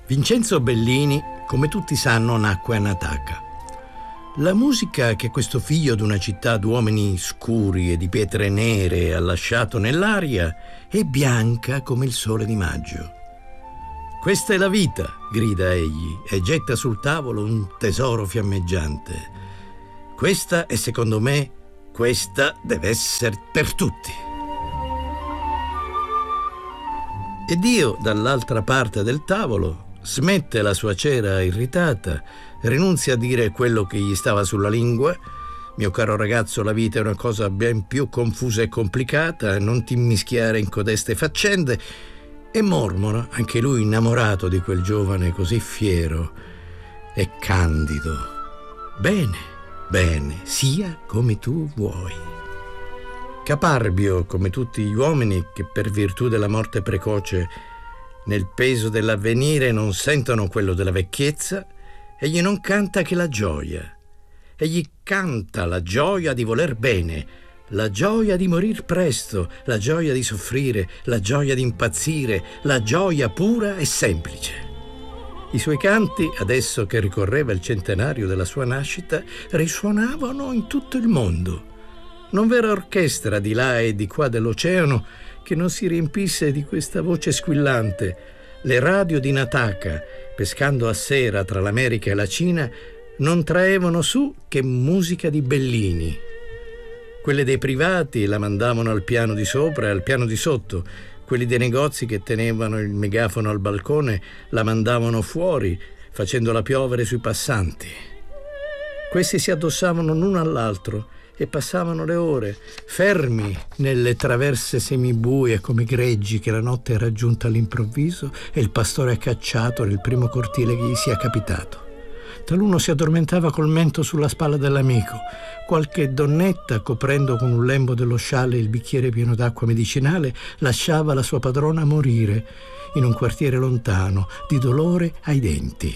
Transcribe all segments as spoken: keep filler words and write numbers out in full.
Vincenzo Bellini, come tutti sanno, nacque a Nataka. La musica che questo figlio di una città d'uomini scuri e di pietre nere ha lasciato nell'aria è bianca come il sole di maggio. «Questa è la vita», grida egli e getta sul tavolo un tesoro fiammeggiante. «Questa è, secondo me, questa deve essere per tutti». E Dio, dall'altra parte del tavolo, smette la sua cera irritata, rinunzia a dire quello che gli stava sulla lingua. «Mio caro ragazzo, la vita è una cosa ben più confusa e complicata, non ti immischiare in codeste faccende», e mormora, anche lui innamorato di quel giovane così fiero e candido: «Bene, bene, sia come tu vuoi». Caparbio, come tutti gli uomini che per virtù della morte precoce nel peso dell'avvenire non sentono quello della vecchiezza, egli non canta che la gioia. Egli canta la gioia di voler bene, la gioia di morir presto, la gioia di soffrire, la gioia di impazzire, la gioia pura e semplice. I suoi canti, adesso che ricorreva il centenario della sua nascita, risuonavano in tutto il mondo. Non v'era orchestra di là e di qua dell'oceano che non si riempisse di questa voce squillante. Le radio di Nataka, pescando a sera tra l'America e la Cina, non traevano su che musica di Bellini. Quelle dei privati la mandavano al piano di sopra e al piano di sotto. Quelli dei negozi che tenevano il megafono al balcone la mandavano fuori, facendola piovere sui passanti. Questi si addossavano l'uno all'altro e passavano le ore, fermi nelle traverse semibuie come greggi che la notte è raggiunta all'improvviso e il pastore ha cacciato nel primo cortile che gli sia capitato. Taluno si addormentava col mento sulla spalla dell'amico. Qualche donnetta, coprendo con un lembo dello scialle il bicchiere pieno d'acqua medicinale, lasciava la sua padrona morire in un quartiere lontano, di dolore ai denti.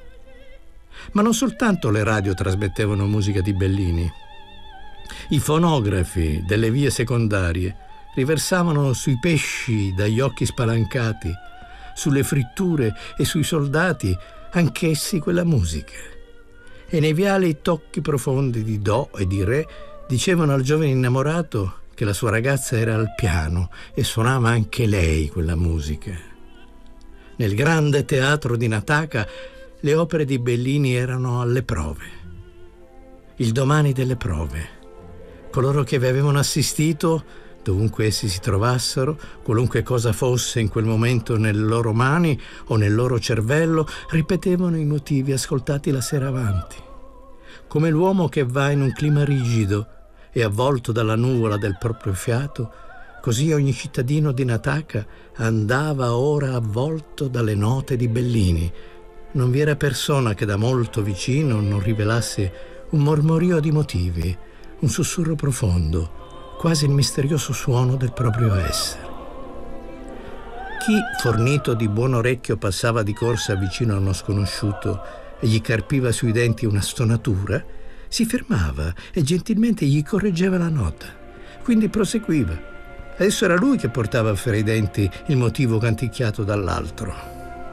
Ma non soltanto le radio trasmettevano musica di Bellini. I fonografi delle vie secondarie riversavano sui pesci dagli occhi spalancati, sulle fritture e sui soldati anch'essi quella musica. E nei viali tocchi profondi di do e di re dicevano al giovane innamorato che la sua ragazza era al piano e suonava anche lei quella musica. Nel grande teatro di Nataka le opere di Bellini erano alle prove. Il domani delle prove. Coloro che vi avevano assistito, dovunque essi si trovassero, qualunque cosa fosse in quel momento nelle loro mani o nel loro cervello, ripetevano i motivi ascoltati la sera avanti. Come l'uomo che va in un clima rigido e avvolto dalla nuvola del proprio fiato, così ogni cittadino di Nataka andava ora avvolto dalle note di Bellini. Non vi era persona che da molto vicino non rivelasse un mormorio di motivi, un sussurro profondo, quasi il misterioso suono del proprio essere. Chi, fornito di buon orecchio, passava di corsa vicino a uno sconosciuto e gli carpiva sui denti una stonatura, si fermava e gentilmente gli correggeva la nota. Quindi proseguiva. Adesso era lui che portava fra i denti il motivo canticchiato dall'altro.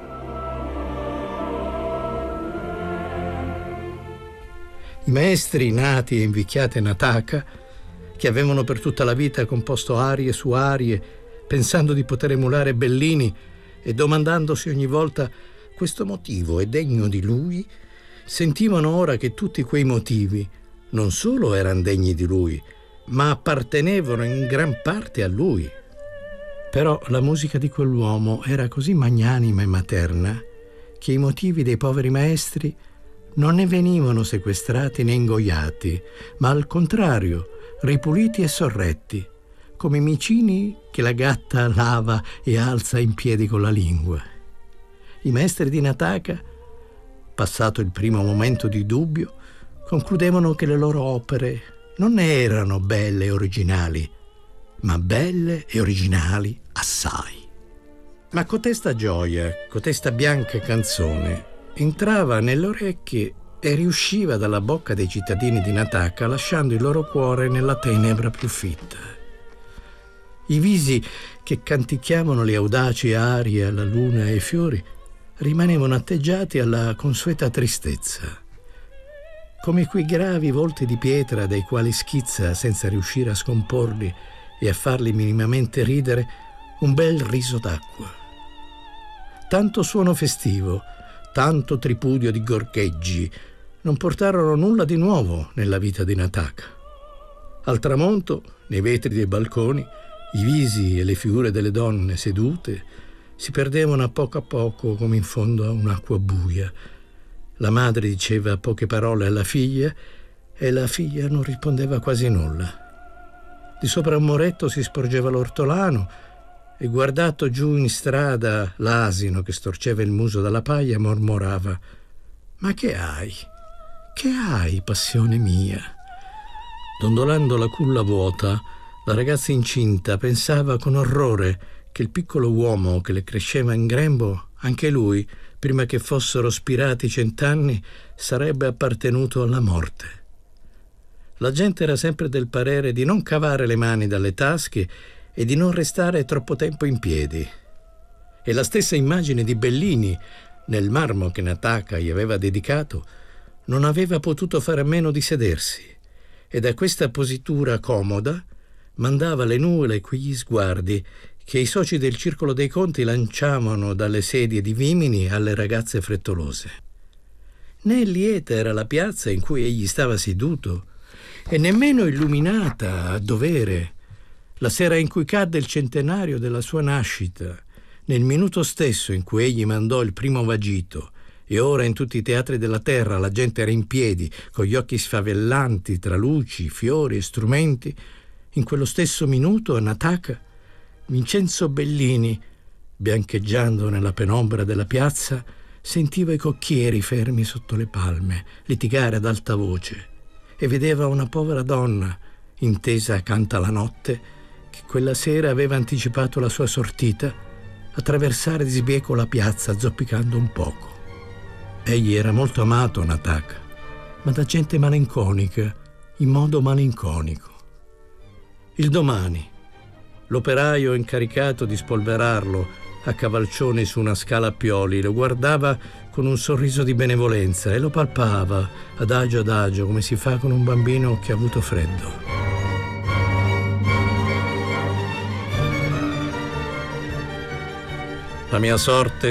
I maestri nati e invecchiati a Nataka, che avevano per tutta la vita composto arie su arie, pensando di poter emulare Bellini e domandandosi ogni volta questo motivo è degno di lui, sentivano ora che tutti quei motivi non solo erano degni di lui, ma appartenevano in gran parte a lui. Però la musica di quell'uomo era così magnanima e materna che i motivi dei poveri maestri non ne venivano sequestrati né ingoiati, ma al contrario ripuliti e sorretti, come i micini che la gatta lava e alza in piedi con la lingua. I maestri di Nataka, passato il primo momento di dubbio, concludevano che le loro opere non erano belle e originali, ma belle e originali assai. Ma cotesta gioia, cotesta bianca canzone entrava nelle orecchie e riusciva dalla bocca dei cittadini di Nataka, lasciando il loro cuore nella tenebra più fitta. I visi che canticchiavano le audaci arie alla luna e ai fiori rimanevano atteggiati alla consueta tristezza, come quei gravi volti di pietra dai quali schizza, senza riuscire a scomporli e a farli minimamente ridere, un bel riso d'acqua. Tanto suono festivo, tanto tripudio di gorgheggi non portarono nulla di nuovo nella vita di Nataka. Al tramonto, nei vetri dei balconi, i visi e le figure delle donne sedute si perdevano a poco a poco come in fondo a un'acqua buia. La madre diceva poche parole alla figlia e la figlia non rispondeva quasi nulla. Di sopra un muretto si sporgeva l'ortolano e, guardato giù in strada l'asino che storceva il muso dalla paglia, mormorava: «Ma che hai? Che hai, passione mia?» Dondolando la culla vuota, la ragazza incinta pensava con orrore che il piccolo uomo che le cresceva in grembo, anche lui, prima che fossero spirati cent'anni, sarebbe appartenuto alla morte. La gente era sempre del parere di non cavare le mani dalle tasche e di non restare troppo tempo in piedi. E la stessa immagine di Bellini, nel marmo che Nataka gli aveva dedicato, non aveva potuto fare a meno di sedersi, e da questa positura comoda mandava alle nuvole quegli sguardi che i soci del Circolo dei Conti lanciavano dalle sedie di vimini alle ragazze frettolose. Né lieta era la piazza in cui egli stava seduto, e nemmeno illuminata a dovere, la sera in cui cadde il centenario della sua nascita, nel minuto stesso in cui egli mandò il primo vagito, e ora in tutti i teatri della terra la gente era in piedi, con gli occhi sfavellanti tra luci, fiori e strumenti. In quello stesso minuto a Nataka, Vincenzo Bellini, biancheggiando nella penombra della piazza, sentiva i cocchieri fermi sotto le palme litigare ad alta voce e vedeva una povera donna, intesa accanto alla notte, che quella sera aveva anticipato la sua sortita, attraversare di sbieco la piazza zoppicando un poco. Egli era molto amato, Nataka, ma da gente malinconica, in modo malinconico. Il domani, l'operaio incaricato di spolverarlo a cavalcioni su una scala a pioli lo guardava con un sorriso di benevolenza e lo palpava adagio adagio, come si fa con un bambino che ha avuto freddo. La mia sorte